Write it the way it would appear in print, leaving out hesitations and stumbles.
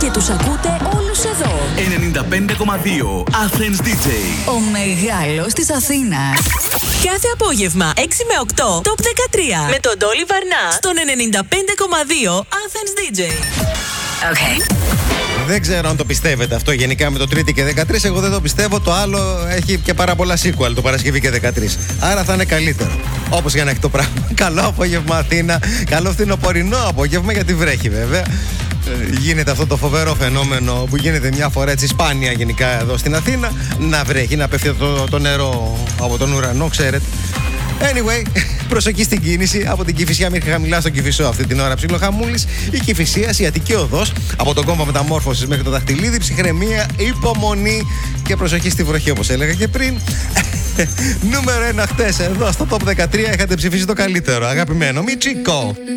και τους ακούτε όλους εδώ. 95,2 Athens DJ. Ο μεγάλος της Αθήνας. Κάθε απόγευμα 6 με 8 Top 13 με τον Ντόλι Βαρνά στον 95,2 Athens DJ. Okay. Δεν ξέρω αν το πιστεύετε αυτό γενικά με το Τρίτη και 13. Εγώ δεν το πιστεύω. Το άλλο έχει και πάρα πολλά sequel, το Παρασκευή και 13. Άρα θα είναι καλύτερο. Όπως για να έχει το πράγμα. Καλό απόγευμα Αθήνα. Καλό φθινοπορεινό απόγευμα, γιατί βρέχει βέβαια. Γίνεται αυτό το φοβερό φαινόμενο που γίνεται μια φορά έτσι σπάνια γενικά εδώ στην Αθήνα. Να βρέχει, να πέφτει το νερό από τον ουρανό, ξέρετε. Anyway, προσοχή στην κίνηση από την Κηφισιά μέχρι χαμηλά στον Κηφισό αυτή την ώρα. Ψιλοχαμούλης, η Κηφισίας, η Αττική Οδός, από τον κόμμα Μεταμόρφωσης μέχρι το Δαχτυλίδι, ψυχραιμία, υπομονή και προσοχή στη βροχή, όπως έλεγα και πριν. Νούμερο 1 χτες εδώ στο Top 13 είχατε ψηφίσει το καλύτερο. Αγαπημένο Μιτσίκο.